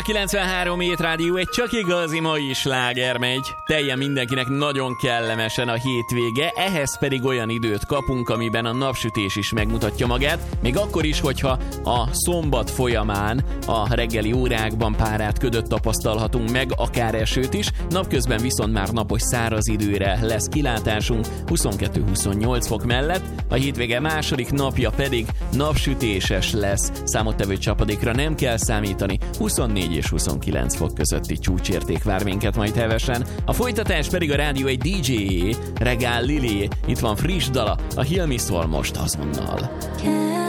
93 Hét Rádió, egy csak igazi mai sláger megy. Teljen mindenkinek nagyon kellemesen a hétvége, ehhez pedig olyan időt kapunk, amiben a napsütés is megmutatja magát, még akkor is, hogyha a szombat folyamán a reggeli órákban párát ködöt tapasztalhatunk meg, akár esőt is, napközben viszont már napos száraz időre lesz kilátásunk 22-28 fok mellett, a hétvége második napja pedig napsütéses lesz, számottevő csapadékra nem kell számítani, 24 és 29 fok közötti csúcsérték vár minket majd hevesen. A folytatás pedig a rádió egy DJ-jé, Regál Lili, itt van friss dala, a Heal Me Soul most azonnal.